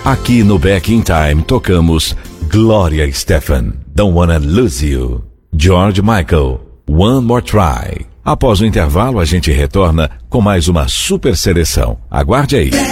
Aqui no Back in Time tocamos Gloria Estefan, Don't Wanna Lose You, George Michael, One More Try. Após o intervalo, a gente retorna com mais uma super seleção. Aguarde aí.